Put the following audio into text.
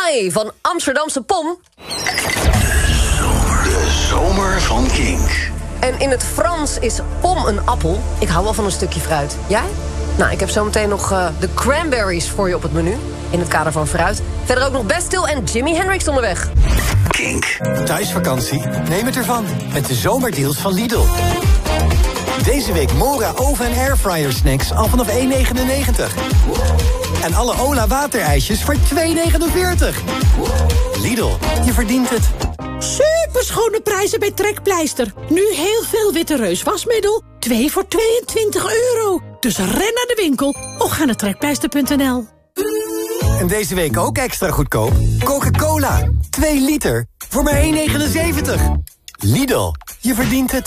High van Amsterdamse Pom. De zomer van Kink. En in het Frans is pom een appel. Ik hou wel van een stukje fruit. Jij? Nou, ik heb zometeen nog de cranberries voor je op het menu. In het kader van fruit. Verder ook nog Bastille en Jimi Hendrix onderweg. Kink. Thuisvakantie? Neem het ervan. Met de zomerdeals van Lidl. Deze week Mora oven- en airfryer snacks al vanaf €1,99. En alle Ola waterijsjes voor €2,49. Lidl, je verdient het. Super schone prijzen bij Trekpleister. Nu heel veel Witte Reus wasmiddel. 2 voor €22. Dus ren naar de winkel of ga naar trekpleister.nl. En deze week ook extra goedkoop. Coca-Cola, 2 liter, voor maar €1,79. Lidl, je verdient het.